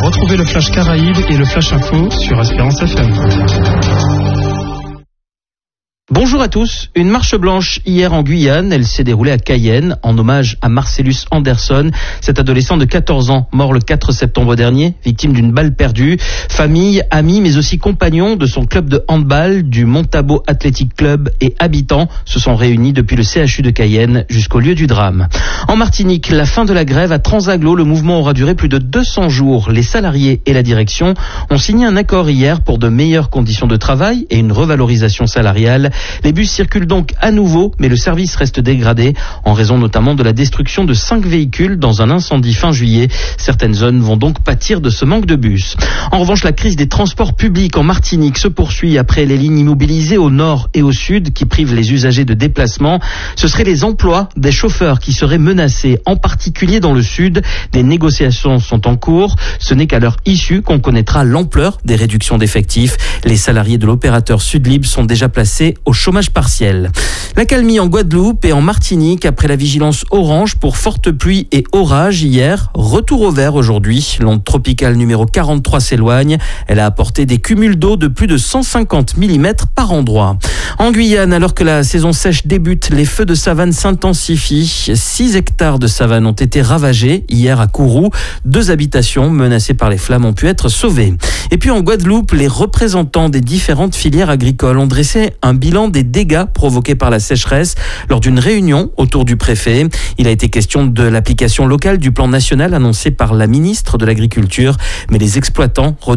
Retrouvez le Flash Caraïbes et le Flash Info sur Espérance FM. Bonjour à tous. Une marche blanche hier en Guyane. Elle s'est déroulée à Cayenne en hommage à Marcellus Anderson, cet adolescent de 14 ans mort le 4 septembre dernier, victime d'une balle perdue. Famille, amis, mais aussi compagnons de son club de handball, du Montabo Athletic Club et habitants se sont réunis depuis le CHU de Cayenne jusqu'au lieu du drame. En Martinique, la fin de la grève à Transaglo, le mouvement aura duré plus de 200 jours. Les salariés et la direction ont signé un accord hier pour de meilleures conditions de travail et une revalorisation salariale. Les bus circulent donc à nouveau, mais le service reste dégradé en raison notamment de la destruction de 5 véhicules dans un incendie fin juillet. Certaines zones vont donc pâtir de ce manque de bus. En revanche, la crise des transports publics en Martinique se poursuit après les lignes immobilisées au nord et au sud qui privent les usagers de déplacement. Ce seraient les emplois des chauffeurs qui seraient menacés, en particulier dans le sud. Des négociations sont en cours. Ce n'est qu'à leur issue qu'on connaîtra l'ampleur des réductions d'effectifs. Les salariés de l'opérateur Sudlib sont déjà placés au chômage partiel. L'accalmie en Guadeloupe et en Martinique après la vigilance orange pour fortes pluies et orages hier. Retour au vert aujourd'hui. L'onde tropicale numéro 43 s'éloigne. Elle a apporté des cumuls d'eau de plus de 150 mm par endroit. En Guyane, alors que la saison sèche débute, les feux de savane s'intensifient. 6 hectares de savane ont été ravagés hier à Kourou. 2 habitations menacées par les flammes ont pu être sauvées. Et puis en Guadeloupe, les représentants des différentes filières agricoles ont dressé un bilan des dégâts provoqués par la sécheresse lors d'une réunion autour du préfet. Il a été question de l'application locale du plan national annoncé par la ministre de l'Agriculture, mais les exploitants